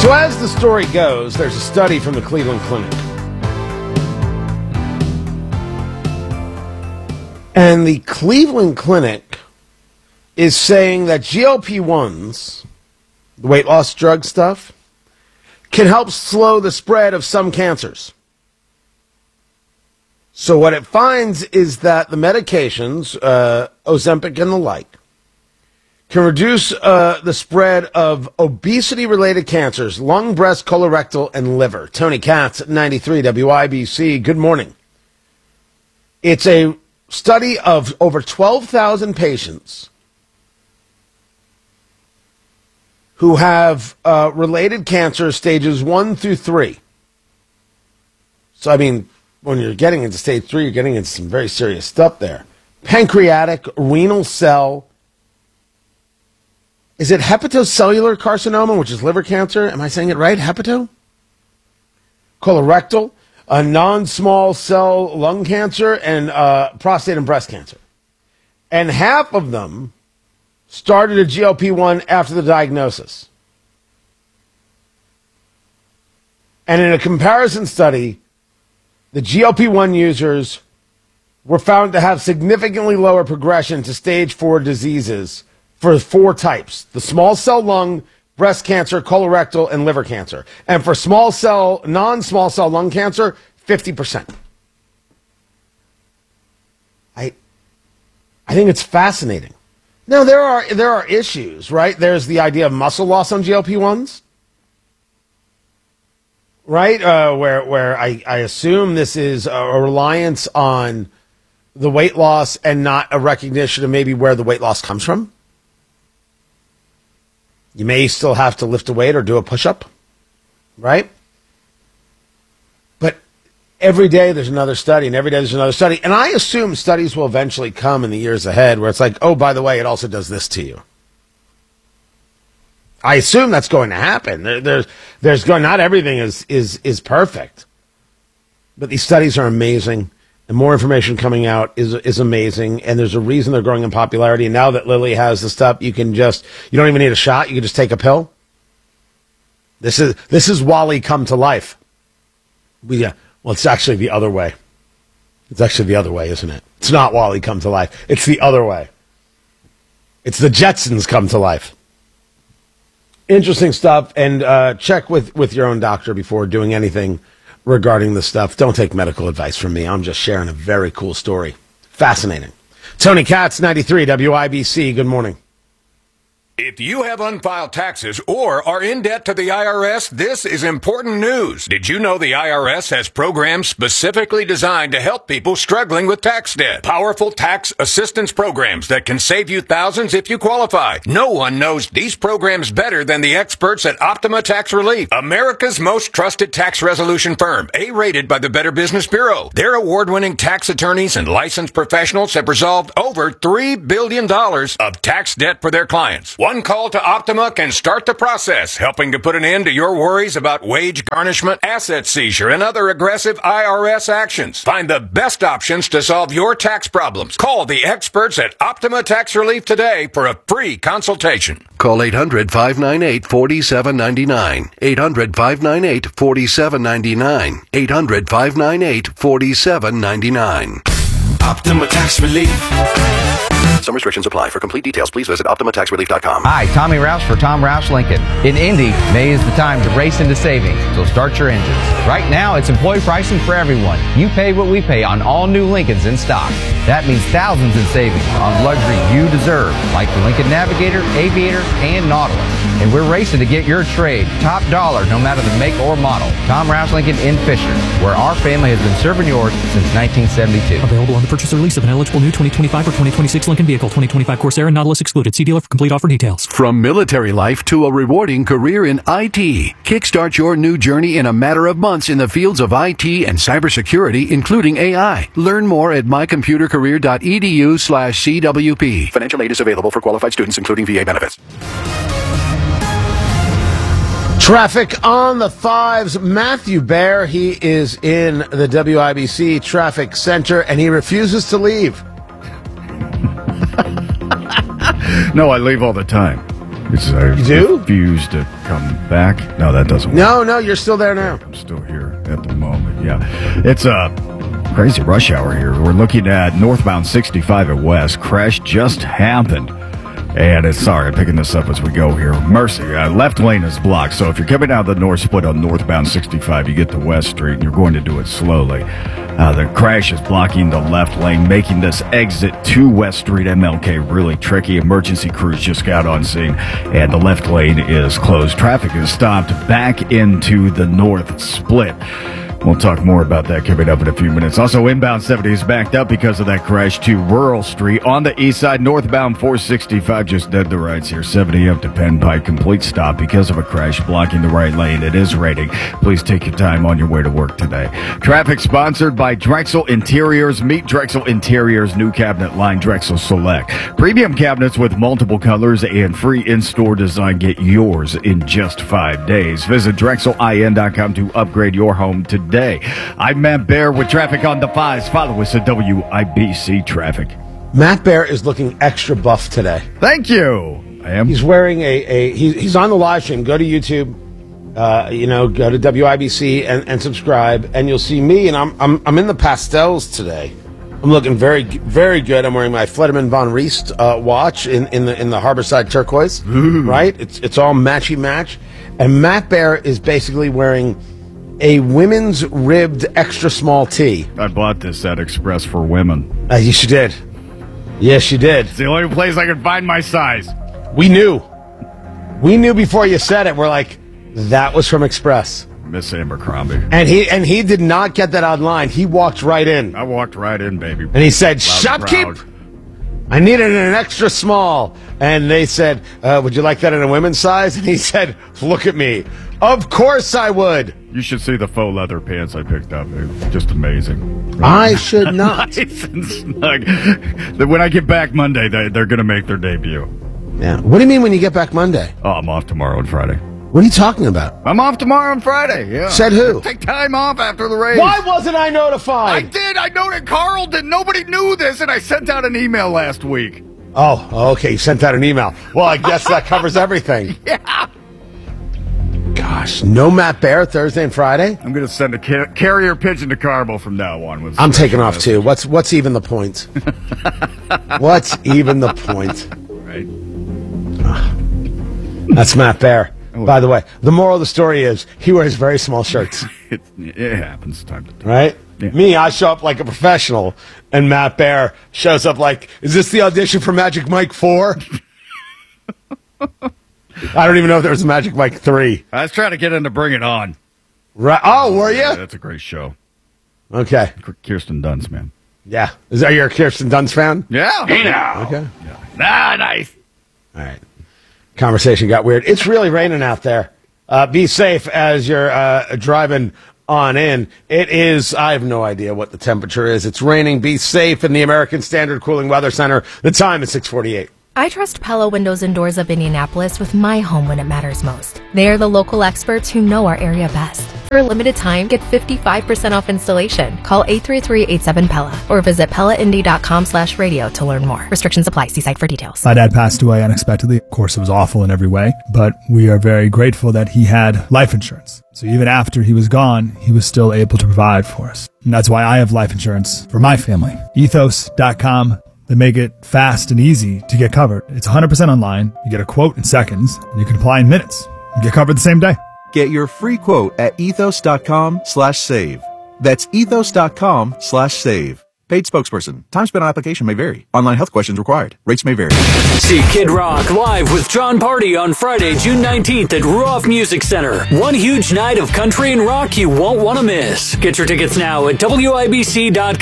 So as the story goes, there's a study from the Cleveland Clinic. And the Cleveland Clinic is saying that GLP-1s, the weight loss drug stuff, can help slow the spread of some cancers. So what it finds is that the medications, Ozempic and the like, can reduce the spread of obesity-related cancers, lung, breast, colorectal, and liver. Tony Katz, 93 WIBC. Good morning. It's a study of over 12,000 patients who have related cancers stages 1 through 3. So, I mean, when you're getting into stage 3, you're getting into some very serious stuff there. Pancreatic, renal cell. Is it hepatocellular carcinoma, which is liver cancer? Am I saying it right? Hepato? Colorectal, a non-small cell lung cancer, and prostate and breast cancer. And half of them started a GLP-1 after the diagnosis. And in a comparison study, the GLP-1 users were found to have significantly lower progression to stage 4 diseases for 4 types: the small cell lung, breast cancer, colorectal, and liver cancer. And for non-small cell lung cancer, 50%. I think it's fascinating. Now, there are issues, right? There's the idea of muscle loss on GLP-1s, right? Where I assume this is a reliance on the weight loss and not a recognition of maybe where the weight loss comes from. You may still have to lift a weight or do a push-up, right? But every day there's another study, and every day there's another study. And I assume studies will eventually come in the years ahead where it's like, oh, by the way, it also does this to you. I assume that's going to happen. Not everything is perfect. But these studies are amazing. And more information coming out is amazing, and there's a reason they're growing in popularity. And now that Lilly has the stuff, you don't even need a shot. You can just take a pill. This is Wally come to life. Well, it's actually the other way. It's actually the other way, isn't it? It's not Wally come to life. It's the other way. It's the Jetsons come to life. Interesting stuff, and check with your own doctor before doing anything regarding this stuff. Don't take medical advice from me. I'm just sharing a very cool story. Fascinating. Tony Katz, 93 WIBC. Good morning. If you have unfiled taxes or are in debt to the IRS, this is important news. Did you know the IRS has programs specifically designed to help people struggling with tax debt? Powerful tax assistance programs that can save you thousands if you qualify. No one knows these programs better than the experts at Optima Tax Relief, America's most trusted tax resolution firm, A-rated by the Better Business Bureau. Their award-winning tax attorneys and licensed professionals have resolved over $3 billion of tax debt for their clients. One call to Optima can start the process, helping to put an end to your worries about wage garnishment, asset seizure, and other aggressive IRS actions. Find the best options to solve your tax problems. Call the experts at Optima Tax Relief today for a free consultation. Call 800-598-4799. 800-598-4799. 800-598-4799. Optima Tax Relief. Some restrictions apply. For complete details, please visit OptimaTaxRelief.com. Hi, Tommy Rouse for Tom Rouse Lincoln. In Indy, May is the time to race into savings, so start your engines. Right now, it's employee pricing for everyone. You pay what we pay on all new Lincolns in stock. That means thousands in savings on luxury you deserve, like the Lincoln Navigator, Aviator, and Nautilus. And we're racing to get your trade top dollar no matter the make or model. Tom Rouse Lincoln in Fisher, where our family has been serving yours since 1972. Available on the purchase or lease of an eligible new 2025 or 2026 Lincoln vehicle. 2025 Corsair and Nautilus excluded. See dealer for complete offer details. From military life to a rewarding career in IT, kickstart your new journey in a matter of months in the fields of IT and cybersecurity, including AI. Learn more at mycomputercareer.edu/CWP. Financial aid is available for qualified students, including VA benefits. Traffic on the 5s. Matthew Baer, he is in the WIBC Traffic Center, and he refuses to leave. No, I leave all the time. You do? refuse to come back. No, that doesn't work. No, you're still there now. I'm still here at the moment, yeah. It's a crazy rush hour here. We're looking at northbound 65 at West. Crash just happened. And I'm picking this up as we go here. Mercy, left lane is blocked. So if you're coming out of the north split on northbound 65, you get to West Street and you're going to do it slowly. The crash is blocking the left lane, making this exit to West Street MLK really tricky. Emergency crews just got on scene and the left lane is closed. Traffic is stopped back into the north split. We'll talk more about that coming up in a few minutes. Also, inbound 70 is backed up because of that crash to Rural Street on the east side. Northbound 465 just dead the rights here. 70 up to Penn Pike. Complete stop because of a crash blocking the right lane. It is raining. Please take your time on your way to work today. Traffic sponsored by Drexel Interiors. Meet Drexel Interiors' new cabinet line, Drexel Select. Premium cabinets with multiple colors and free in-store design. Get yours in just 5 days. Visit DrexelIN.com to upgrade your home today. I'm Matt Bear with traffic on the 5s. Follow us at WIBC Traffic. Matt Bear is looking extra buff today. Thank you. I am. He's wearing he's on the live stream. Go to YouTube, go to WIBC and subscribe, and you'll see me. And I'm in the pastels today. I'm looking very, very good. I'm wearing my Flederman Von Riest watch in the Harborside turquoise. Ooh. Right? It's all matchy match. And Matt Bear is basically wearing a women's ribbed extra small tee. I bought this at Express for Women. Yes, you did. Yes, you did. It's the only place I could find my size. We knew before you said it. We're like, that was from Express. Miss Abercrombie. And he did not get that online. He walked right in. I walked right in, baby. And he said, "Shopkeep, I needed an extra small." And they said, "Would you like that in a women's size?" And he said, "Look at me. Of course I would." You should see the faux leather pants I picked up. It's just amazing. I should not. Nice and snug. When I get back Monday, they're going to make their debut. Yeah. What do you mean when you get back Monday? Oh, I'm off tomorrow and Friday. What are you talking about? I'm off tomorrow and Friday, yeah. Said who? Take time off after the race. Why wasn't I notified? I did. I noted Carl did. Nobody knew this, and I sent out an email last week. Oh, okay. You sent out an email. Well, I guess that covers everything. Yeah. Gosh, no Matt Bear Thursday and Friday? I'm going to send a carrier pigeon to Carmel from now on. I'm taking off, too. What's even the point? What's even the point? Right. That's Matt Bear. By the way, the moral of the story is he wears very small shirts. It happens time to time. Right? Yeah. Me, I show up like a professional, and Matt Bear shows up like, is this the audition for Magic Mike 4? I don't even know if there was a Magic Mike 3. I was trying to get in to Bring It On. Right? Oh, were you? Yeah, that's a great show. Okay. Kirsten Dunst, man. Yeah. Are you a Kirsten Dunst fan? Yeah. Hey now. Okay. Yeah. Nice. All right. Conversation got weird. It's really raining out there. Be safe as you're driving on in. It is, I have no idea what the temperature is. It's raining. Be safe in the American Standard Cooling Weather Center. The time is 6:48. I trust Pella Windows and Doors of Indianapolis with my home when it matters most. They are the local experts who know our area best. For a limited time, get 55% off installation. Call 833-87-PELLA or visit PellaIndy.com/radio to learn more. Restrictions apply. See site for details. My dad passed away unexpectedly. Of course, it was awful in every way, but we are very grateful that he had life insurance. So even after he was gone, he was still able to provide for us. And that's why I have life insurance for my family. Ethos.com. They make it fast and easy to get covered. It's 100% online. You get a quote in seconds, and you can apply in minutes. You get covered the same day. Get your free quote at ethos.com/save. That's ethos.com/save. Paid spokesperson. Time spent on application may vary. Online health questions required. Rates may vary. See Kid Rock live with John Party on Friday, June 19th at Ruoff Music Center. One huge night of country and rock you won't want to miss. Get your tickets now at WIBC.com.